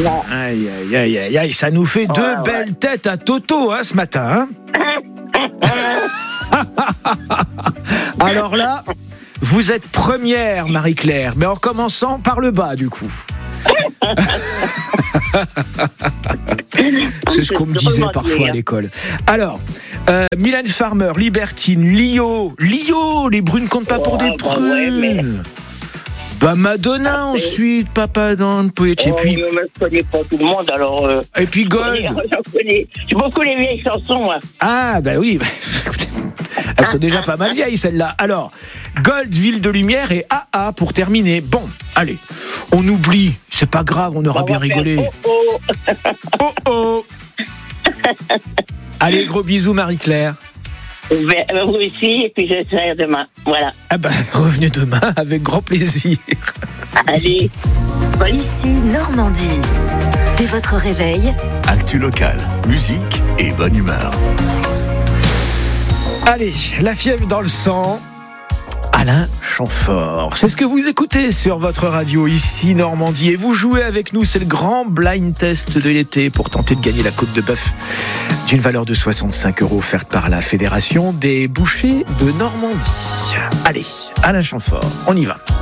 Non. Aïe, aïe, aïe, aïe, aïe, ça nous fait deux belles têtes à Toto, hein, ce matin. Hein. Alors là, vous êtes première, Marie-Claire, mais en commençant par le bas, du coup. C'est ce qu'on me disait parfois à l'école. Alors, Mylène Farmer, Libertine, Lio, les brunes comptent pas pour des prunes. Ouais, mais... Bah Madonna ensuite, Papa Don Poetch, et puis... Je ne connais pas tout le monde, alors... Et puis Gold. J'ai beaucoup les vieilles chansons, moi. Ah, bah oui. Elles sont déjà pas mal vieilles, celles-là. Alors, Gold, Ville de Lumière et AA pour terminer. Bon, allez, on oublie. C'est pas grave, on aura bien rigolé. Oh oh. Allez, gros bisous, Marie-Claire. Vous aussi, et puis je serai demain. Voilà. Ah ben, revenez demain avec grand plaisir. Allez. Ici Normandie. Dès votre réveil, actu local, musique et bonne humeur. Allez, la fièvre dans le sang. Alain Chamfort. C'est ce que vous écoutez sur votre radio ici Normandie et vous jouez avec nous, c'est le grand blind test de l'été pour tenter de gagner la côte de bœuf d'une valeur de 65 € offerte par la Fédération des bouchers de Normandie. Allez, Alain Chamfort, on y va.